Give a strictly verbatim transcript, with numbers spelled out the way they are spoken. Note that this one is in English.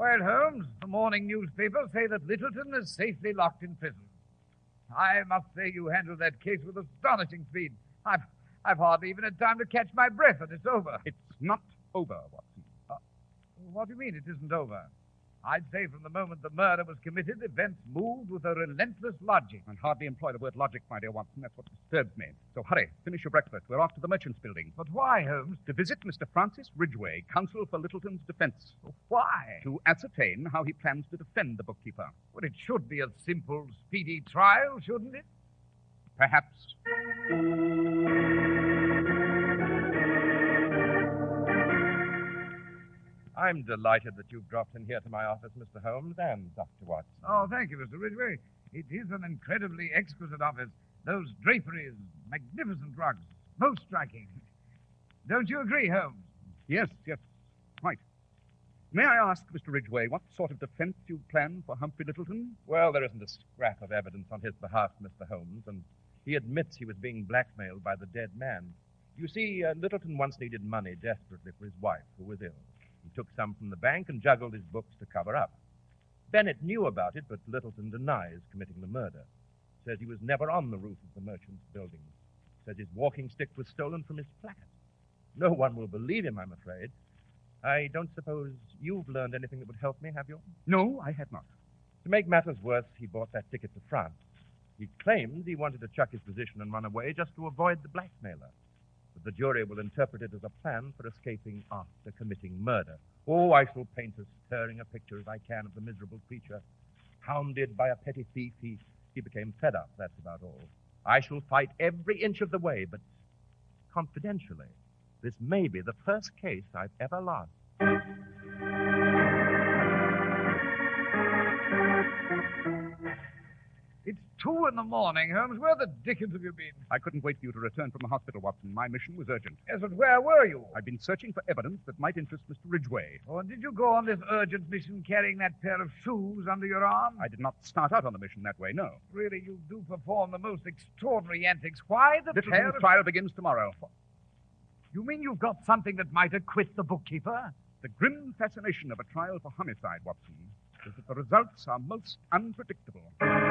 Well, Holmes, the morning newspapers say that Littleton is safely locked in prison. I must say you handled that case with astonishing speed. I've, I've hardly even had time to catch my breath, and it's over. It's not over, Watson. Uh, what do you mean it isn't over? I'd say from the moment the murder was committed, events moved with a relentless logic. I'd hardly employ the word logic, my dear Watson. That's what disturbs me. So hurry, finish your breakfast. We're off to the Merchants Building. But why, Holmes? To visit Mister Francis Ridgway, counsel for Littleton's defense. Why? To ascertain how he plans to defend the bookkeeper. Well, it should be a simple, speedy trial, shouldn't it? Perhaps. I'm delighted that you've dropped in here to my office, Mister Holmes, and Doctor Watson. Oh, thank you, Mister Ridgway. It is an incredibly exquisite office. Those draperies, magnificent rugs, most striking. Don't you agree, Holmes? Yes, yes, quite. May I ask, Mister Ridgway, what sort of defense you plan for Humphrey Littleton? Well, there isn't a scrap of evidence on his behalf, Mister Holmes, and he admits he was being blackmailed by the dead man. You see, uh, Littleton once needed money desperately for his wife, who was ill. He took some from the bank and juggled his books to cover up. Bennett knew about it, but Littleton denies committing the murder. Says he was never on the roof of the Merchants Building. Says his walking stick was stolen from his flat. No one will believe him, I'm afraid. I don't suppose you've learned anything that would help me, have you? No, I had not. To make matters worse, he bought that ticket to France. He claims he wanted to chuck his position and run away just to avoid the blackmailer. But the jury will interpret it as a plan for escaping after committing murder. Oh, I shall paint as stirring a picture as I can of the miserable creature. Hounded by a petty thief, he, he became fed up, that's about all. I shall fight every inch of the way, but confidentially, this may be the first case I've ever lost. It's two in the morning, Holmes. Where the dickens have you been? I couldn't wait for you to return from the hospital, Watson. My mission was urgent. Yes, but where were you? I've been searching for evidence that might interest Mister Ridgway. Oh, and did you go on this urgent mission carrying that pair of shoes under your arm? I did not start out on the mission that way, no. Really, you do perform the most extraordinary antics. Why the Littleton's pair of... trial begins tomorrow. You mean you've got something that might acquit the bookkeeper? The grim fascination of a trial for homicide, Watson, is that the results are most unpredictable.